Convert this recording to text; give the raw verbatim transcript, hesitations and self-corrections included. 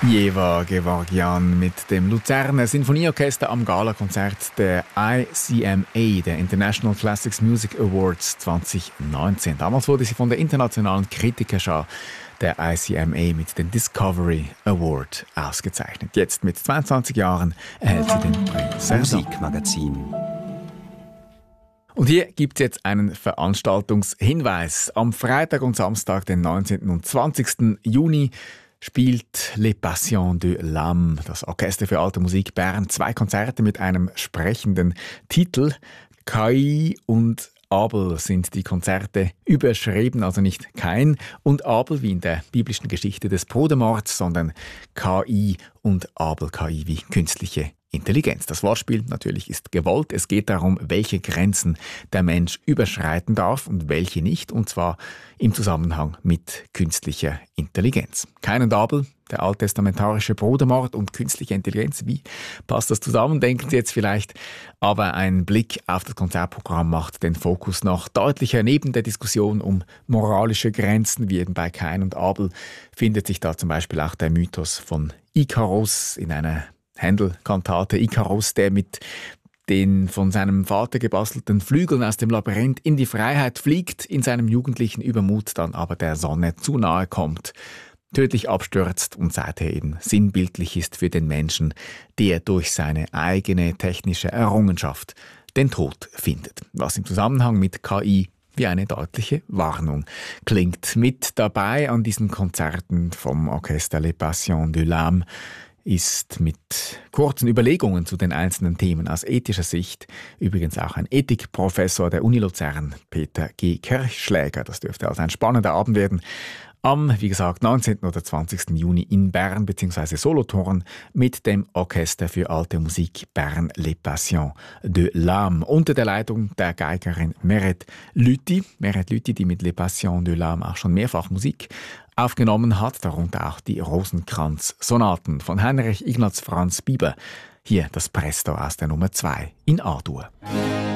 Jeva Gevorgyan mit dem Luzerner Sinfonieorchester am Galakonzert der I C M A, der International Classics Music Awards zwanzig neunzehn. Damals wurde sie von der internationalen Kritikerschar der I C M A mit dem Discovery Award ausgezeichnet. Jetzt mit zweiundzwanzig Jahren erhält sie den Prix Cezanne. Musikmagazin. Und hier gibt es jetzt einen Veranstaltungshinweis. Am Freitag und Samstag, den neunzehnten und zwanzigsten Juni, spielt Les Passions de l'Âme, das Orchester für alte Musik Bern, zwei Konzerte mit einem sprechenden Titel. Kain und Abel sind die Konzerte überschrieben, also nicht Kain und Abel wie in der biblischen Geschichte des Brudermords, sondern K I und Abel, K I wie künstliche Intelligenz. Das Wortspiel natürlich ist gewollt. Es geht darum, welche Grenzen der Mensch überschreiten darf und welche nicht, und zwar im Zusammenhang mit künstlicher Intelligenz. Kain und Abel, der alttestamentarische Brudermord und künstliche Intelligenz. Wie passt das zusammen, denken Sie jetzt vielleicht? Aber ein Blick auf das Konzertprogramm macht den Fokus noch deutlicher. Neben der Diskussion um moralische Grenzen, wie eben bei Kain und Abel, findet sich da zum Beispiel auch der Mythos von Ikaros in einer Händel-Kantate. Ikaros, der mit den von seinem Vater gebastelten Flügeln aus dem Labyrinth in die Freiheit fliegt, in seinem jugendlichen Übermut dann aber der Sonne zu nahe kommt, tödlich abstürzt und seither eben sinnbildlich ist für den Menschen, der durch seine eigene technische Errungenschaft den Tod findet. Was im Zusammenhang mit K I wie eine deutliche Warnung klingt. Mit dabei an diesen Konzerten vom Orchester Les Passions de l'Âme ist mit kurzen Überlegungen zu den einzelnen Themen aus ethischer Sicht übrigens auch ein Ethikprofessor der Uni Luzern, Peter G. Kirchschläger. Das dürfte also ein spannender Abend werden. Am, wie gesagt, neunzehnten oder zwanzigsten Juni in Bern bzw. Solothurn mit dem Orchester für alte Musik Bern Les Passions de l'Âme unter der Leitung der Geigerin Meret Lüthi. Meret Lüthi, die mit Les Passions de l'Âme auch schon mehrfach Musik aufgenommen hat, darunter auch die Rosenkranz-Sonaten von Heinrich Ignaz Franz Bieber. Hier das Presto aus der Nummer zwei in A-Dur.